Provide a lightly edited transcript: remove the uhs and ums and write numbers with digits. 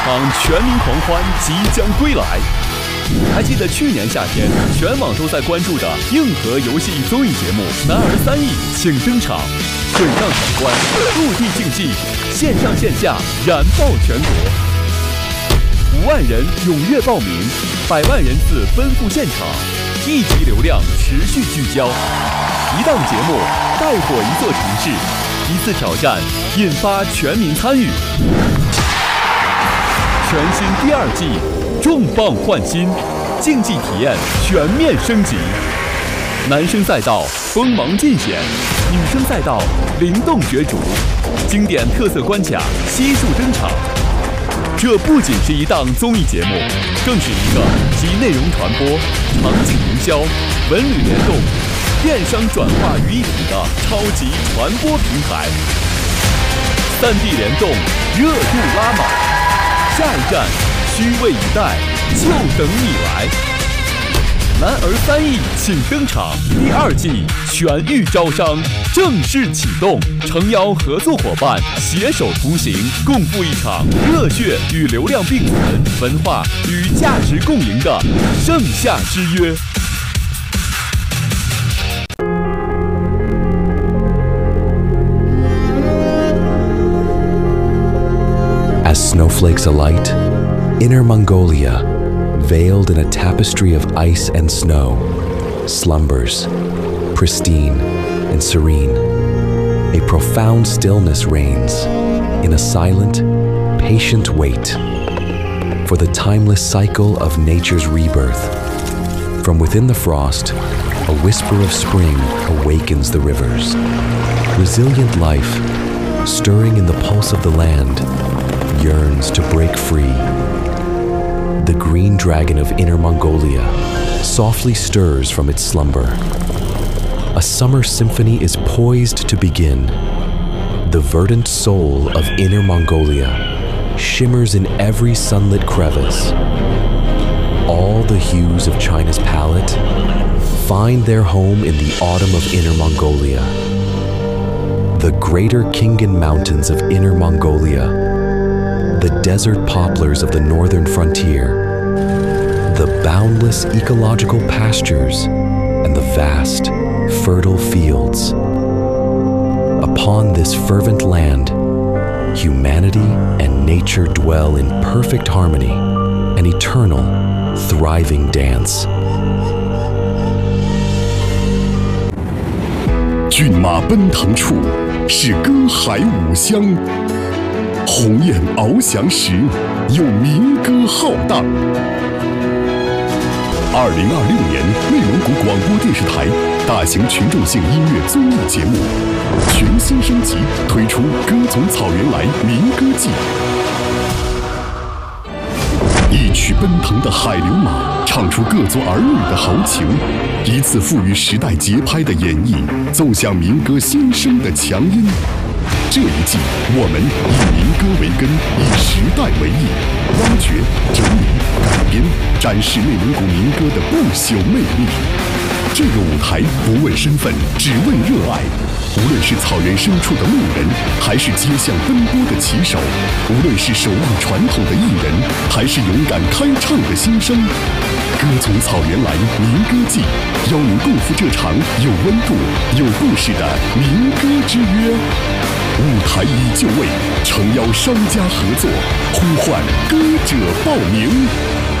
场全民狂欢即将归来。还记得去年夏天，全网都在关注的硬核游戏综艺节目《男儿3亿》请登场，水上闯关、陆地竞技，线上线下燃爆全国，5万人踊跃报名，100万人次奔赴现场，1级流量持续聚焦，一档节目带火一座城市，一次挑战引发全民参与。全新第2季，重磅换新，竞技体验全面升级。男生赛道锋芒尽显，女生赛道灵动角逐，经典特色关卡悉数登场。这不仅是一档综艺节目，更是一个集内容传播、场景营销、文旅联动、电商转化于一体的超级传播平台。3D 联动，热度拉满，下一站虚位以待，就等你来。男儿3亿请登场第2季全域招商正式启动，诚邀合作伙伴携手同行，共赴一场热血与流量并存、文化与价值共赢的盛夏之约。 As snowflakes alight, Inner Mongolia, veiled in a tapestry of ice and snow, slumbers, pristine and serene. A profound stillness reigns in a silent, patient wait for the timeless cycle of nature's rebirth. From within the frost, a whisper of spring awakens the rivers. Resilient life, stirring in the pulse of the land, yearns to break free. The green dragon of Inner Mongolia softly stirs from its slumber. A summer symphony is poised to begin. The verdant soul of Inner Mongolia shimmers in every sunlit crevice. All the hues of China's palette find their home in the autumn of Inner Mongolia. The greater Khingan Mountains of Inner Mongolia, the desert poplars of the northern frontier, the boundless ecological pastures, and the vast, fertile fields. Upon this fervent land, humanity and nature dwell in perfect harmony, an eternal, thriving dance. 骏马奔腾处，是歌海五乡。鸿雁翱翔时，有民歌浩荡。2026年，内蒙古广播电视台大型群众性音乐综艺节目全新升级，推出《歌从草原来》民歌季。一曲奔腾的海流马，唱出各族儿女的豪情；一次赋予时代节拍的演绎，奏响民歌新生的强音。这一季，我们以民歌为根，以时代为翼，挖掘、整理、改编，展示内蒙古民歌的不朽魅力。这个舞台不问身份，只问热爱。无论是草原深处的路人，还是街巷奔波的骑手；无论是守望传统的艺人，还是勇敢开唱的新生。歌从草原来民歌季，邀您共赴这场有温度、有故事的民歌之约。舞台已就位，诚邀商家合作，呼唤歌者报名。